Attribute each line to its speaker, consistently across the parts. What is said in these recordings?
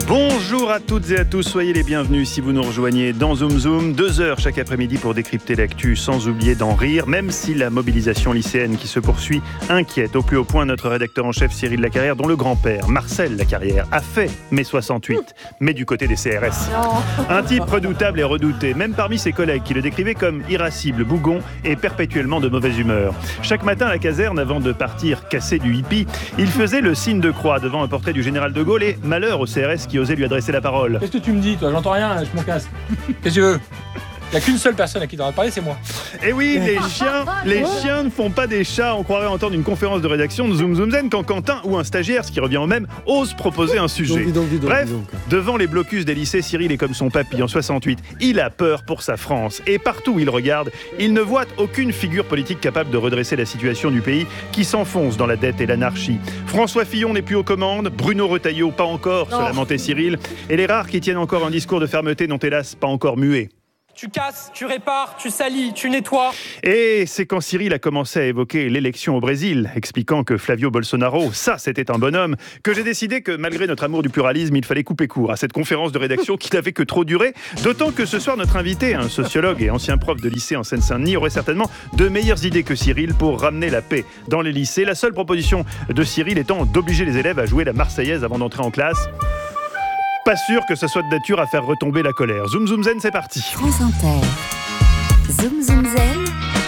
Speaker 1: Bonjour à toutes et à tous, soyez les bienvenus si vous nous rejoignez dans Zoom Zoom. 2 heures chaque après-midi pour décrypter l'actu sans oublier d'en rire, même si la mobilisation lycéenne qui se poursuit inquiète au plus haut point notre rédacteur en chef Cyril Lacarrière, dont le grand-père Marcel Lacarrière a fait mai 68, mais du côté des CRS. Un type redoutable et redouté, même parmi ses collègues qui le décrivaient comme irascible, bougon et perpétuellement de mauvaise humeur. Chaque matin à la caserne, avant de partir casser du hippie, il faisait le signe de croix devant un portrait du général de Gaulle et malheur au CRS qui osait lui adresser la parole.
Speaker 2: Qu'est-ce que tu me dis, toi? J'entends rien, je m'en casse. Qu'est-ce que tu veux? Il n'y a qu'une seule personne à qui tu devrais parler, c'est moi.
Speaker 1: Et oui, les chiens ne font pas des chats. On croirait entendre une conférence de rédaction de Zoom Zoom Zen quand Quentin ou un stagiaire, ce qui revient au même, ose proposer un sujet. Bref, devant les blocus des lycées, Cyril est comme son papy en 68. Il a peur pour sa France. Et partout où il regarde, il ne voit aucune figure politique capable de redresser la situation du pays qui s'enfonce dans la dette et l'anarchie. François Fillon n'est plus aux commandes, Bruno Retailleau pas encore, se lamentait Cyril, et les rares qui tiennent encore un discours de fermeté n'ont hélas pas encore mué.
Speaker 2: Tu casses, tu répares, tu salis, tu nettoies.
Speaker 1: Et c'est quand Cyril a commencé à évoquer l'élection au Brésil, expliquant que Flavio Bolsonaro, ça c'était un bonhomme, que j'ai décidé que malgré notre amour du pluralisme, il fallait couper court à cette conférence de rédaction qui n'avait que trop duré, d'autant que ce soir notre invité, un sociologue et ancien prof de lycée en Seine-Saint-Denis, aurait certainement de meilleures idées que Cyril pour ramener la paix dans les lycées. La seule proposition de Cyril étant d'obliger les élèves à jouer la Marseillaise avant d'entrer en classe. Pas sûr que ce soit de nature à faire retomber la colère. Zoom Zoom Zen, c'est parti.
Speaker 3: France Inter. Zoom Zoom Zen.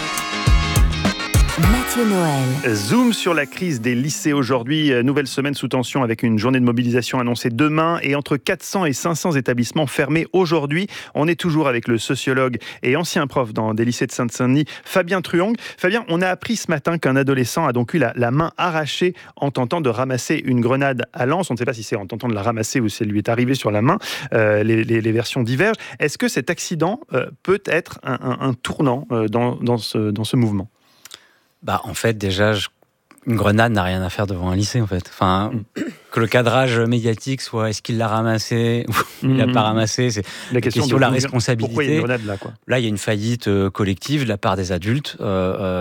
Speaker 3: Mathieu Noël.
Speaker 1: Zoom sur la crise des lycées aujourd'hui. Nouvelle semaine sous tension avec une journée de mobilisation annoncée demain et entre 400 et 500 établissements fermés aujourd'hui. On est toujours avec le sociologue et ancien prof dans des lycées de Seine-Saint-Denis, Fabien Truong. Fabien, on a appris ce matin qu'un adolescent a donc eu la main arrachée en tentant de ramasser une grenade à lance. On ne sait pas si c'est en tentant de la ramasser ou si elle lui est arrivée sur la main. Les versions divergent. Est-ce que cet accident peut être un tournant dans ce mouvement ?
Speaker 4: En fait, déjà, une grenade n'a rien à faire devant un lycée, en fait. Enfin, que le cadrage médiatique soit est-ce qu'il l'a ramassé ou il l'a pas ramassé, c'est la question de la responsabilité.
Speaker 1: Pourquoi il y a une grenade là, quoi ?
Speaker 4: Là, il y a une faillite collective de la part des adultes. Il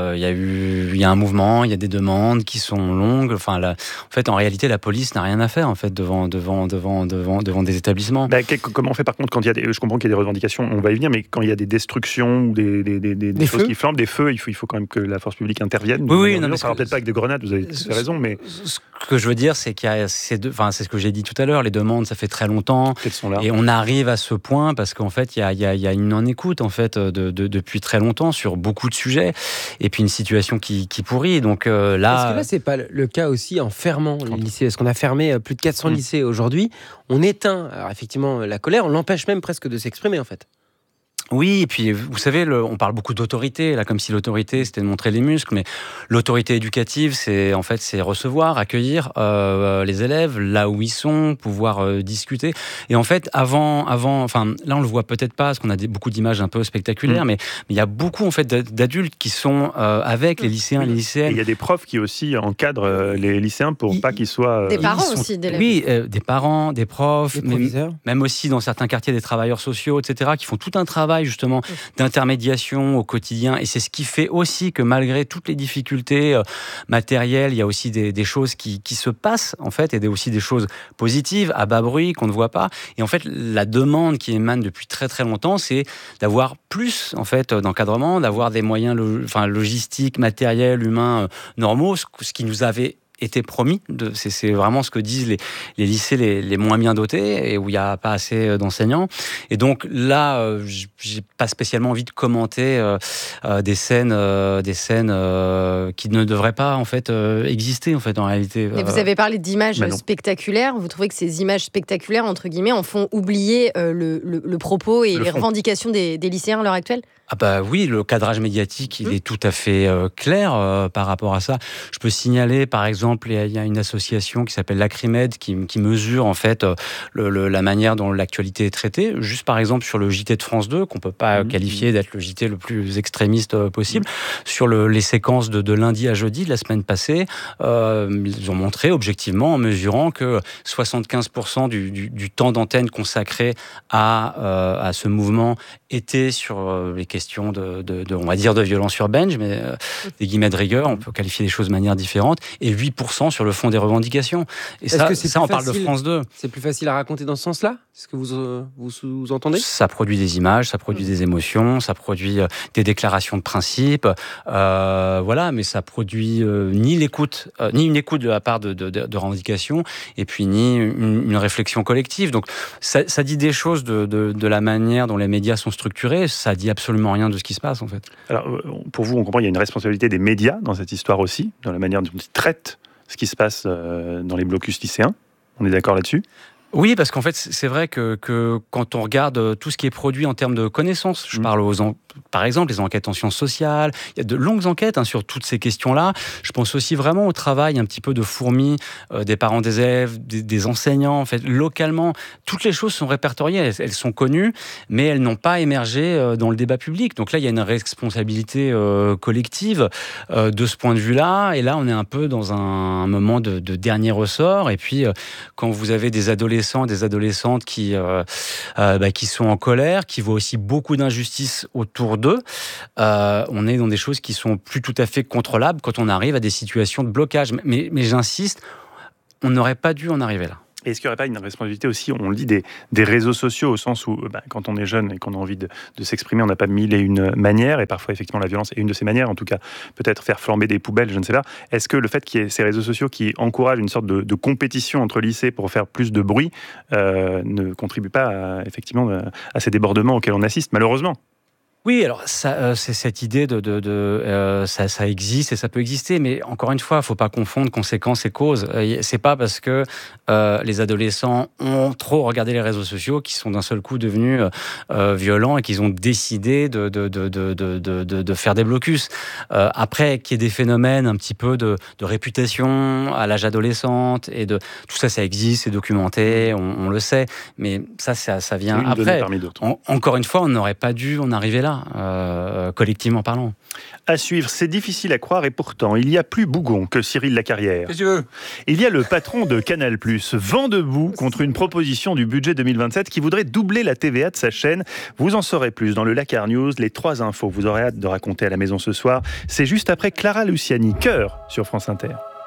Speaker 4: y a un mouvement, il y a des demandes qui sont longues. Enfin, en fait, en réalité, la police n'a rien à faire en fait devant des établissements.
Speaker 1: Comment on fait par contre quand il y a je comprends qu'il y a des revendications, on va y venir, mais quand il y a des destructions ou des choses qui flambent, des feux, il faut quand même que la force publique intervienne.
Speaker 4: Oui,
Speaker 1: non, mais ça va peut-être pas avec des grenades. Vous avez raison, mais
Speaker 4: ce que je veux dire, c'est qu'il y a c'est ce que j'ai dit tout à l'heure. Les demandes, ça fait très longtemps, et on arrive à ce point parce qu'en fait, il y a une non-écoute en fait depuis très longtemps sur beaucoup de sujets, et puis une situation qui pourrit. Donc là,
Speaker 5: est-ce que là, c'est pas le cas aussi en fermant les lycées? Parce qu'on a fermé plus de 400 lycées aujourd'hui. On éteint, alors effectivement, la colère. On l'empêche même presque de s'exprimer en fait.
Speaker 4: Oui, et puis vous savez, on parle beaucoup d'autorité, là, comme si l'autorité c'était de montrer les muscles, mais l'autorité éducative, c'est recevoir, accueillir les élèves là où ils sont, pouvoir discuter. Et en fait, là on le voit peut-être pas, parce qu'on a beaucoup d'images un peu spectaculaires, mais il y a beaucoup en fait d'adultes qui sont avec les lycéens et les lycéennes.
Speaker 1: Il y a des profs qui aussi encadrent les lycéens pour pas qu'ils soient...
Speaker 3: Des parents aussi d'élèves.
Speaker 4: Oui, des parents, des profs,
Speaker 5: des
Speaker 4: même aussi dans certains quartiers des travailleurs sociaux, etc., qui font tout un travail justement d'intermédiation au quotidien, et c'est ce qui fait aussi que malgré toutes les difficultés matérielles, il y a aussi des choses qui se passent en fait, et aussi des choses positives à bas bruit qu'on ne voit pas. Et en fait, la demande qui émane depuis très très longtemps, c'est d'avoir plus en fait d'encadrement, d'avoir des moyens logistiques, matériels, humains normaux, ce qui nous avait été promis. C'est vraiment ce que disent les lycées les moins bien dotés et où il n'y a pas assez d'enseignants. Et donc là, j'ai pas spécialement envie de commenter des scènes qui ne devraient pas en fait exister en fait en réalité.
Speaker 3: Mais vous avez parlé d'images spectaculaires. Vous trouvez que ces images spectaculaires entre guillemets en font oublier le propos et les revendications des lycéens à l'heure actuelle?
Speaker 4: Ah bah oui, le cadrage médiatique, il est tout à fait clair par rapport à ça. Je peux signaler, par exemple, il y a une association qui s'appelle l'Acrimed qui mesure en fait la manière dont l'actualité est traitée. Juste par exemple sur le JT de France 2, qu'on peut pas qualifier d'être le JT le plus extrémiste possible, sur les séquences de lundi à jeudi de la semaine passée, ils ont montré objectivement en mesurant que 75% du temps d'antenne consacré à ce mouvement était sur les questions question on va dire de violence urbaine, mais des guillemets de rigueur, on peut qualifier les choses de manière différente, et 8% sur le fond des revendications. Et ça on parle de France 2.
Speaker 5: C'est plus facile à raconter dans ce sens-là ? C'est ce que vous sous-entendez ?
Speaker 4: Ça produit des images, ça produit des émotions, ça produit des déclarations de principe, voilà, mais ça produit ni une écoute de la part de revendications, et puis ni une réflexion collective. Donc ça dit des choses de la manière dont les médias sont structurés, ça dit absolument rien de ce qui se passe en fait.
Speaker 1: Alors pour vous, on comprend, il y a une responsabilité des médias dans cette histoire aussi, dans la manière dont ils traitent ce qui se passe dans les blocus lycéens. On est d'accord là-dessus ?
Speaker 4: Oui, parce qu'en fait, c'est vrai que quand on regarde tout ce qui est produit en termes de connaissances, je parle par exemple, les enquêtes en sciences sociales, il y a de longues enquêtes sur toutes ces questions-là. Je pense aussi vraiment au travail un petit peu de fourmi des parents des élèves, des enseignants. En fait, localement, toutes les choses sont répertoriées, elles sont connues, mais elles n'ont pas émergé dans le débat public. Donc là, il y a une responsabilité collective de ce point de vue-là. Et là, on est un peu dans un moment de dernier ressort. Et puis, quand vous avez des adolescents, des adolescentes qui sont en colère, qui voient aussi beaucoup d'injustices autour d'eux, on est dans des choses qui sont plus tout à fait contrôlables quand on arrive à des situations de blocage. Mais j'insiste, on n'aurait pas dû en arriver là.
Speaker 1: Est-ce qu'il n'y aurait pas une responsabilité aussi, on le dit, des réseaux sociaux, au sens où quand on est jeune et qu'on a envie de s'exprimer, on n'a pas mille et une manières, et parfois effectivement la violence est une de ces manières, en tout cas peut-être faire flamber des poubelles, je ne sais pas. Est-ce que le fait qu'il y ait ces réseaux sociaux qui encouragent une sorte de compétition entre lycées pour faire plus de bruit ne contribue pas effectivement à ces débordements auxquels on assiste, malheureusement ?
Speaker 4: Oui, alors c'est cette idée ça existe et ça peut exister, mais encore une fois, il ne faut pas confondre conséquences et causes. C'est pas parce que les adolescents ont trop regardé les réseaux sociaux qu'ils sont d'un seul coup devenus violents et qu'ils ont décidé de faire des blocus. Après, qu'il y ait des phénomènes un petit peu de réputation à l'âge adolescente et tout ça, ça existe, c'est documenté, on le sait, mais ça vient après. Encore une fois, on n'aurait pas dû en arriver là. Collectivement parlant.
Speaker 1: À suivre, c'est difficile à croire et pourtant, il y a plus bougon que Cyril Lacarrière.
Speaker 2: Qu'est-ce que tu veux ?
Speaker 1: Il y a le patron de Canal+, vent debout contre une proposition du budget 2027 qui voudrait doubler la TVA de sa chaîne. Vous en saurez plus dans le Lacar News, les 3 infos que vous aurez hâte de raconter à la maison ce soir. C'est juste après Clara Luciani, Cœur sur France Inter.